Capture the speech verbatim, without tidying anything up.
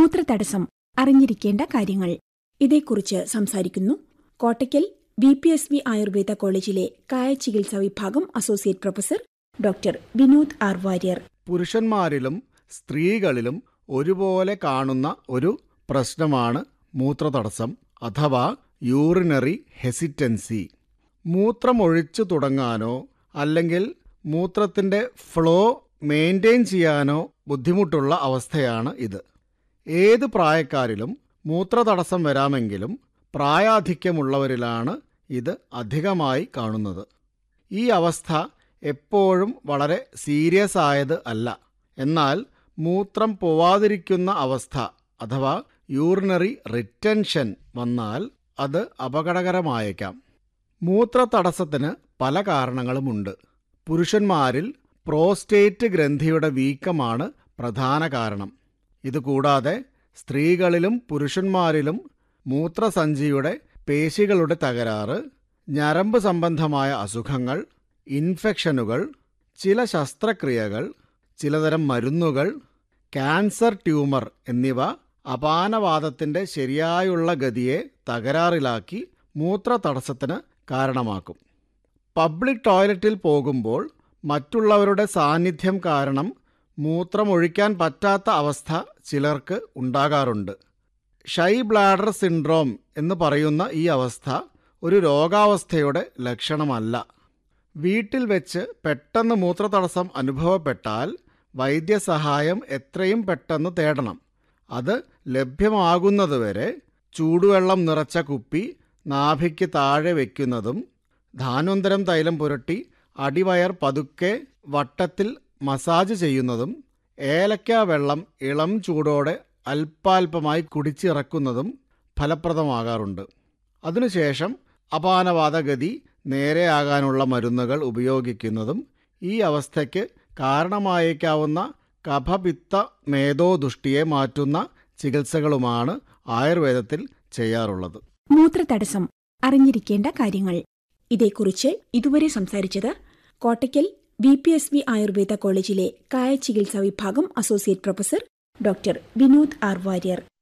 മൂത്രതടസ്സം അറിഞ്ഞിരിക്കേണ്ട കാര്യങ്ങൾ. ഇതേക്കുറിച്ച് സംസാരിക്കുന്നു Kottakkal V P S V Ayurveda കോളേജിലെ കായ ചികിത്സാ വിഭാഗം associate professor doctor Vinod R Warrier. പുരുഷന്മാരിലും സ്ത്രീകളിലും ഒരുപോലെ കാണുന്ന ഒരു പ്രശ്നമാണ് മൂത്രതടസ്സം അഥവാ യൂറിനറി ഹെസിറ്റൻസി. മൂത്രമൊഴിച്ചു തുടങ്ങാനോ അല്ലെങ്കിൽ മൂത്രത്തിൻ്റെ ഫ്ലോ മെയിൻറ്റെയിൻ ചെയ്യാനോ ബുദ്ധിമുട്ടുള്ള അവസ്ഥയാണ് ഇത്. ഏത് പ്രായക്കാരിലും മൂത്രതടസ്സം വരാമെങ്കിലും പ്രായാധിക്യമുള്ളവരിലാണ് ഇത് അധികമായി കാണുന്നത്. ഈ അവസ്ഥ എപ്പോഴും വളരെ സീരിയസ് ആയത് അല്ല. എന്നാൽ മൂത്രം പോവാതിരിക്കുന്ന അവസ്ഥ അഥവാ യൂറിനറി റിറ്റൻഷൻ വന്നാൽ അത് അപകടകരമായേക്കാം. മൂത്രതടസ്സത്തിന് പല കാരണങ്ങളുമുണ്ട്. പുരുഷന്മാരിൽ പ്രോസ്റ്റേറ്റ് ഗ്രന്ഥിയുടെ വീക്കമാണ് പ്രധാന കാരണം. ഇതുകൂടാതെ സ്ത്രീകളിലും പുരുഷന്മാരിലും മൂത്രസഞ്ചിയുടെ പേശികളുടെ തകരാറ്, ഞരമ്പ് സംബന്ധമായ അസുഖങ്ങൾ, ഇൻഫെക്ഷനുകൾ, ചില ശസ്ത്രക്രിയകൾ, ചിലതരം മരുന്നുകൾ, ക്യാൻസർ ട്യൂമർ എന്നിവ അപാനവാതത്തിൻ്റെ ശരിയായുള്ള ഗതിയെ തകരാറിലാക്കി മൂത്രതടസ്സത്തിന് കാരണമാക്കും. പബ്ലിക് ടോയ്ലറ്റിൽ പോകുമ്പോൾ മറ്റുള്ളവരുടെ സാന്നിധ്യം കാരണം മൂത്രമൊഴിക്കാൻ പറ്റാത്ത അവസ്ഥ ചിലർക്ക് ഉണ്ടാകാറുണ്ട്. ഷൈ ബ്ലാഡർ സിൻഡ്രോം എന്ന് പറയുന്ന ഈ അവസ്ഥ ഒരു രോഗാവസ്ഥയുടെ ലക്ഷണമല്ല. വീട്ടിൽ വെച്ച് പെട്ടെന്ന് മൂത്രതടസ്സം അനുഭവപ്പെട്ടാൽ വൈദ്യസഹായം എത്രയും പെട്ടെന്ന് തേടണം. അത് ലഭ്യമാകുന്നതുവരെ ചൂടുവെള്ളം നിറച്ച കുപ്പി നാഭിക്ക് താഴെ വയ്ക്കുന്നതും ധാന്വന്തരം തൈലം പുരട്ടി അടിവയർ പതുക്കെ വട്ടത്തിൽ മസാജ് ചെയ്യുന്നതും ഏലക്ക വെള്ളം ഇളം ചൂടോടെ അല്പാൽപമായി കുടിച്ചിറക്കുന്നതും ഫലപ്രദമാകാറുണ്ട്. അതിനുശേഷം അപാനവാതഗതി നേരെയാകാനുള്ള മരുന്നുകൾ ഉപയോഗിക്കുന്നതും ഈ അവസ്ഥയ്ക്ക് കാരണമായേക്കാവുന്ന കഫപിത്ത മേധോദുഷ്ടിയെ മാറ്റുന്ന ചികിത്സകളുമാണ് ആയുർവേദത്തിൽ ചെയ്യാറുള്ളത്. മൂത്രതടസ്സം അറിഞ്ഞിരിക്കേണ്ട കാര്യങ്ങൾ. ഇതേക്കുറിച്ച് ഇതുവരെ സംസാരിച്ചത് Kottakkal V P S V Ayurveda കോളേജിലെ കായ ചികിത്സാ വിഭാഗം associate professor doctor Vinod R Warrier.